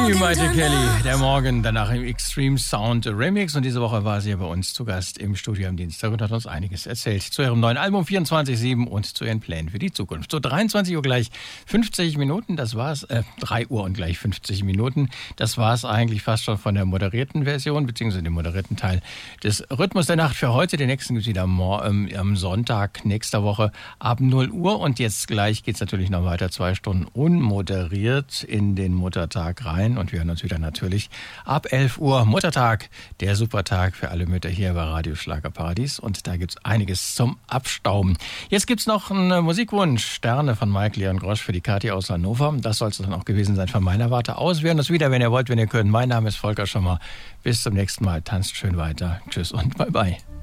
Maite Kelly, der Morgen danach im Extreme Sound Remix. Und diese Woche war sie bei uns zu Gast im Studio am Dienstag und hat uns einiges erzählt zu ihrem neuen Album 24/7 und zu ihren Plänen für die Zukunft. So 23 Uhr gleich 50 Minuten, das war's. 3 Uhr und gleich 50 Minuten. Das war's eigentlich fast schon von der moderierten Version, beziehungsweise dem moderierten Teil des Rhythmus der Nacht für heute. Den nächsten gibt es wieder am Sonntag nächster Woche ab 0 Uhr. Und jetzt gleich geht's natürlich noch weiter, 2 Stunden unmoderiert in den Muttertag rein. Und wir hören uns wieder natürlich ab 11 Uhr. Muttertag, der Supertag für alle Mütter hier bei Radio Schlagerparadies. Und da gibt's einiges zum Abstauben. Jetzt gibt's noch einen Musikwunsch. Sterne von Mike Leon Grosch für die Kathi aus Hannover. Das soll es dann auch gewesen sein von meiner Warte aus. Wir hören uns wieder, wenn ihr wollt, wenn ihr könnt. Mein Name ist Volker Schommer. Bis zum nächsten Mal. Tanzt schön weiter. Tschüss und bye bye.